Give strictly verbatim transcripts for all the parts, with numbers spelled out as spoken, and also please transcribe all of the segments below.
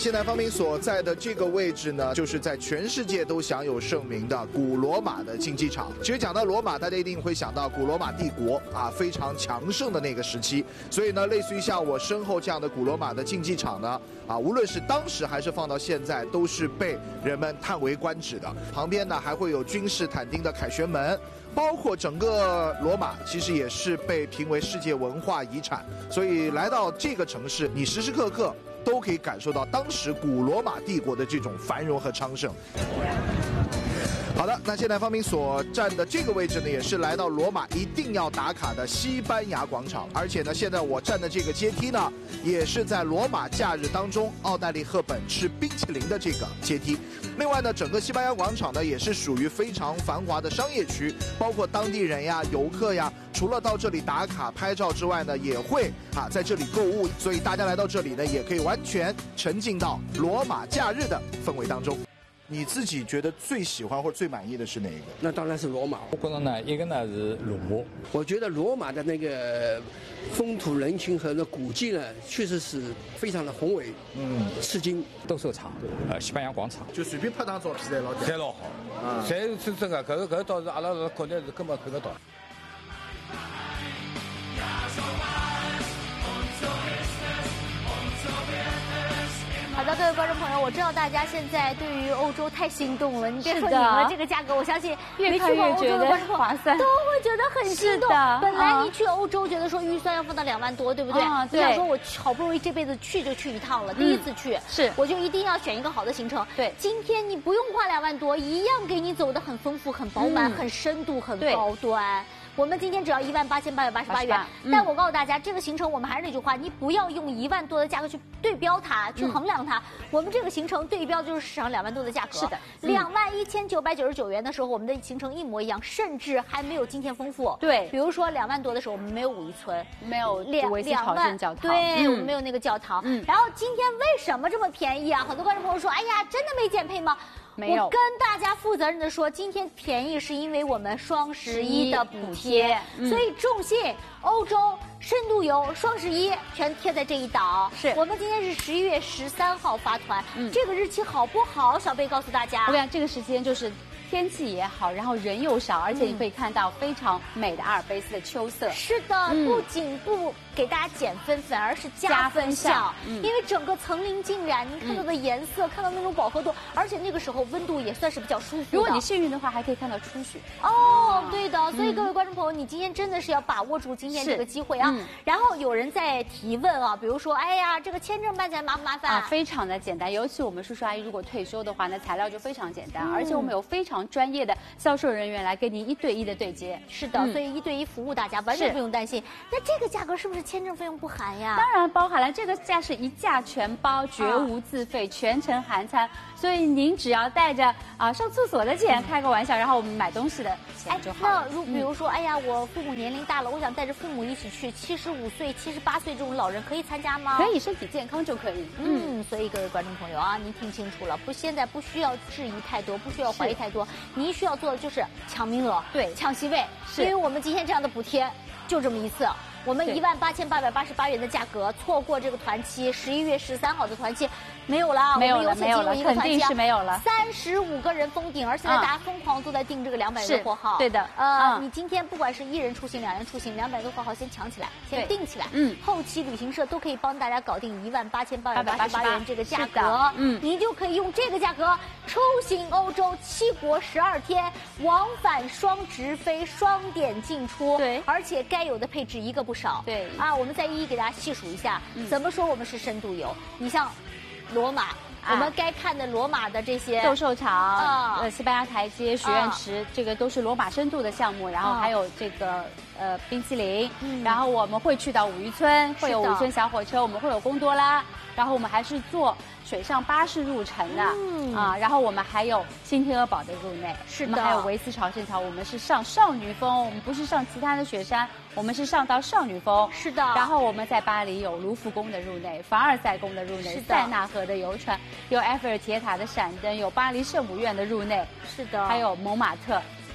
现代芳名所在的这个位置呢，就是在全世界都享有盛名的古罗马的竞技场。其实讲到罗马，大家一定会想到古罗马帝国啊，非常强盛的那个时期。所以呢，类似于像我身后这样的古罗马的竞技场呢，啊，无论是当时还是放到现在，都是被人们叹为观止的。旁边呢，还会有君士坦丁的凯旋门。包括整个罗马，其实也是被评为世界文化遗产。所以来到这个城市，你时时刻刻都可以感受到当时古罗马帝国的这种繁荣和昌盛。好的，那现在芳名所站的这个位置呢，也是来到罗马一定要打卡的西班牙广场。而且呢，现在我站的这个阶梯呢，也是在罗马假日当中奥黛丽·赫本吃冰淇淋的这个阶梯。另外呢，整个西班牙广场呢，也是属于非常繁华的商业区，包括当地人呀、游客呀，除了到这里打卡拍照之外呢，也会啊在这里购物。所以大家来到这里呢，也可以完全沉浸到罗马假日的氛围当中。你自己觉得最喜欢或者最满意的是哪一个？ 那当然是罗马。 我觉得呢，一个呢是罗马。 我觉得罗马的那个风土人情和那古迹呢，确实是非常的宏伟，嗯，吃惊。 斗兽场，呃，西班牙广场， 就随便拍张照片侪老侪老好。啊，侪是真个，搿个搿个倒是阿拉国内是根本看得到。 好的，各位观众朋友，我知道大家现在对于欧洲太心动了。你别说赢了这个价格，我相信没去过欧洲的观众朋友都会觉得很心动。本来你去欧洲觉得说预算要放到两万多，对不对？你想说我好不容易这辈子去就去一趟了，第一次去，是我就一定要选一个好的行程。对，今天你不用花两万多，一样给你走得很丰富、很饱满、很深度、很高端。我们今天只要一万八千八百八十八元，但我告诉大家，这个行程我们还是那句话，你不要用一万多的价格去对标它，去衡量它。我们这个行程对标就是市场两万多的价格，是的，两万一千九百九十九元的时候，我们的行程一模一样，甚至还没有今天丰富。对，比如说两万多的时候，我们没有五渔村，没有两两万教堂，对，我们没有那个教堂。嗯，然后今天为什么这么便宜啊？很多观众朋友说，哎呀，真的没减配吗？没有，我跟大家负责任的说，今天便宜是因为我们双十一的补贴，嗯、所以众信、欧洲、深度游、双十一全贴在这一档。是我们今天是十一月十三号发团，嗯、这个日期好不好？小贝告诉大家， 我讲这个时间就是天气也好，然后人又少，而且你可以看到非常美的阿尔卑斯的秋色。 是的，嗯、不仅不给大家减分，反而是加分项，嗯、因为整个层林尽染，您看到的颜色，嗯、看到那种饱和度，而且那个时候温度也算是比较舒服的。 如果你幸运的话，还可以看到初雪。 哦，对的，所以各位观众朋友，你今天真的是要把握住今天这个机会啊！嗯、然后有人在提问啊，比如说，哎呀，这个签证办起来麻不麻烦？ 啊，非常的简单，尤其我们叔叔阿姨如果退休的话，那材料就非常简单，嗯、而且我们有非常专业的销售人员来跟您一对一的对接。 是的，嗯、所以一对一服务大家完全不用担心。那这个价格是不是签证费用不含呀？ 当然包含了，这个价是一价全包，绝无自费，啊、全程含餐。所以您只要带着啊上厕所的钱，嗯、开个玩笑，然后我们买东西的钱就好了。 那如比如说，嗯、哎呀，我父母年龄大了，我想带着父母一起去，七十五岁、七十八岁这种老人可以参加吗？ 可以，身体健康就可以。 嗯，嗯所以各位观众朋友啊，您听清楚了，不，现在不需要质疑太多，不需要怀疑太多，您需要做的就是抢名额，对，抢席位，因为我们今天这样的补贴就这么一次。我们一万八千八百八十八元的价格，错过这个团期，十一月十三号的团期没有了， 没有了，没有了，肯定是没有了。 三十五个人封顶，而且大家疯狂都在订这个两百多货号。 对的， 呃，你今天不管是一人出行、两人出行，两百多货号先抢起来，先订起来。嗯，后期旅行社都可以帮大家搞定一万八千八百八十八元这个价格。嗯，你就可以用这个价格出行欧洲七国十二天，往返双直飞，双点进出。对，而且该有的配置一个不少。对啊，我们再一一给大家细数一下，嗯、怎么说我们是深度游？你像罗马。我们该看的罗马的这些斗兽场、啊、呃西班牙台阶、许愿池，啊、这个都是罗马深度的项目。然后还有这个呃冰淇淋，嗯、然后我们会去到五渔村，会有五渔村小火车，我们会有贡多拉，然后我们还是坐水上巴士入城的，嗯、啊，然后我们还有新天鹅堡的入内，是的，我们还有维斯朝圣桥，我们是上少女峰，我们不是上其他的雪山，我们是上到少女峰，是的。然后我们在巴黎有卢浮宫的入内，凡尔赛宫的入内，塞纳河的游船，有埃菲尔铁塔的闪灯，有巴黎圣母院的入内，是的，还有蒙马特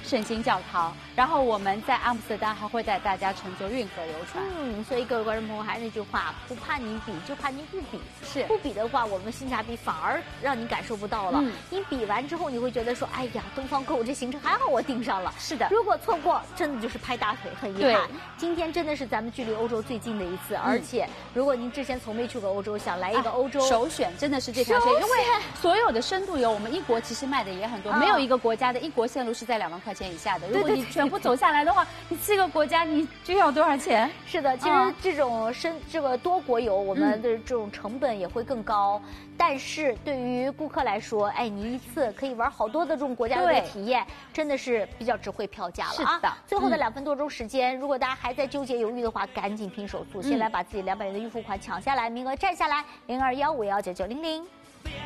圣心教堂。然后我们在阿姆斯特丹还会带大家乘坐运河游船。 嗯，所以各位观众朋友，还是那句话，不怕你比，就怕你不比。 是不比的话，我们性价比反而让你感受不到了。嗯、你比完之后，你会觉得说，哎呀，东方购物这行程还好我订上了。 是的， 如果错过，真的就是拍大腿，很遗憾。今天真的是咱们距离欧洲最近的一次，嗯、而且如果您之前从没去过欧洲，想来一个欧洲， 啊、首选真的是这条线，因为所有的深度游，我们一国其实卖的也很多，啊、没有一个国家的一国线路是在两万块钱以下的。如果你全部走下来的话，你七个国家你就要多少钱？ 是的，其实这种深这个多国游，我们的这种成本也会更高。嗯、但是对于顾客来说，哎，你一次可以玩好多的这种国家的体验，真的是比较值回票价了啊！ 是的， 最后的两分多钟时间，嗯、如果大家还在纠结犹豫的话，赶紧拼手速，嗯、先来把自己两百元的预付款抢下来，名额占下来，零二幺五幺九九零零。